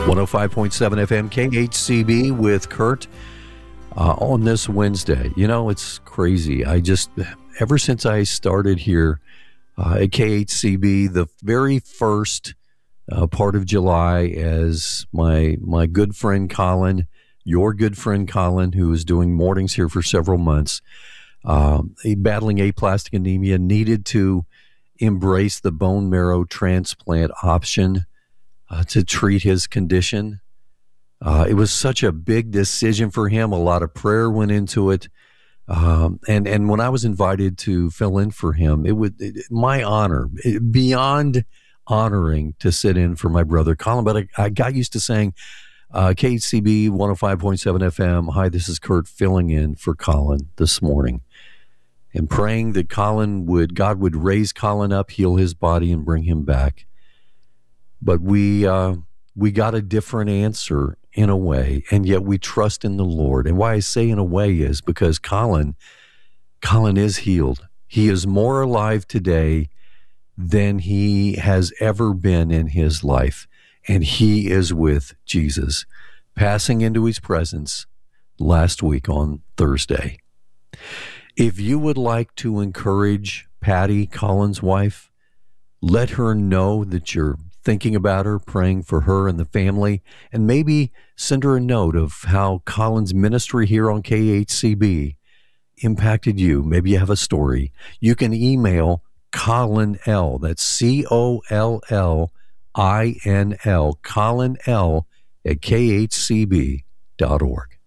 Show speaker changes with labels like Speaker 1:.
Speaker 1: 105.7 FM KHCB with Kurt on this Wednesday. You know, it's crazy. Ever since I started here at KHCB, the very first part of July, as my good friend Colin, your good friend Colin, who was doing mornings here for several months, battling aplastic anemia, needed to embrace the bone marrow transplant option to treat his condition. It was such a big decision for him. A lot of prayer went into it. And when I was invited to fill in for him, my honor, beyond honoring to sit in for my brother Colin. But I got used to saying, KHCB 105.7 FM, hi, this is Kurt filling in for Colin this morning. And praying that God would raise Colin up, heal his body, and bring him back. But we got a different answer in a way, and yet we trust in the Lord. And why I say in a way is because Colin is healed. He is more alive today than he has ever been in his life. And he is with Jesus, passing into his presence last week on Thursday. If you would like to encourage Patty, Colin's wife, let her know that you're thinking about her, praying for her and the family, and maybe send her a note of how Colin's ministry here on KHCB impacted you. Maybe you have a story. You can email Colin L. That's COLLINL, Colin L. at khcb.org.